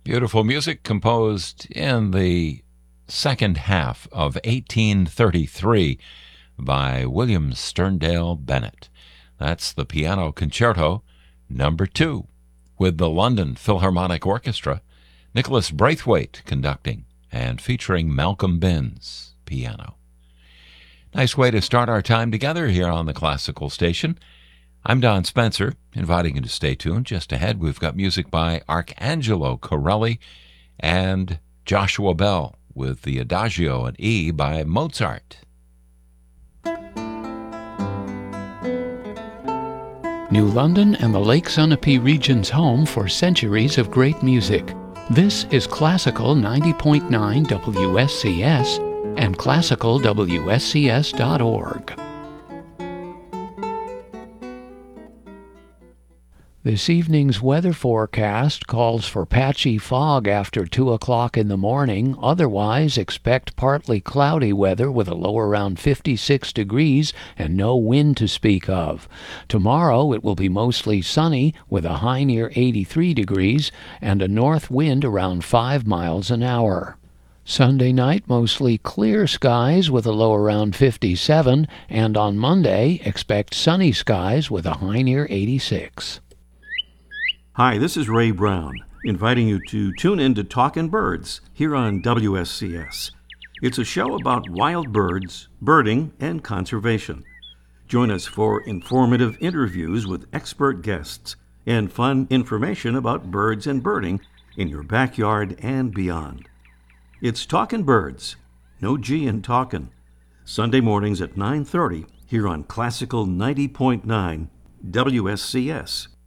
Beautiful music composed in the second half of 1833 by William Sterndale Bennett. That's the Piano Concerto Number 2 with the London Philharmonic Orchestra, Nicholas Braithwaite conducting and featuring Malcolm Binns piano. Nice way to start our time together here on the Classical Station. I'm Don Spencer, inviting you to stay tuned. Just ahead, we've got music by Arcangelo Corelli and Joshua Bell with the Adagio in E by Mozart. New London and the Lake Sunapee region's home for centuries of great music. This is Classical 90.9 WSCS and classicalwscs.org. This evening's weather forecast calls for patchy fog after 2 o'clock in the morning. Otherwise, expect partly cloudy weather with a low around 56 degrees and no wind to speak of. Tomorrow it will be mostly sunny with a high near 83 degrees and a north wind around 5 miles an hour. Sunday night, mostly clear skies with a low around 57, and on Monday, expect sunny skies with a high near 86. Hi, this is Ray Brown, inviting you to tune in to Talkin' Birds here on WSCS. It's a show about wild birds, birding, and conservation. Join us for informative interviews with expert guests and fun information about birds and birding in your backyard and beyond. It's Talkin' Birds, no G in talkin', Sunday mornings at 9:30 here on Classical 90.9 WSCS.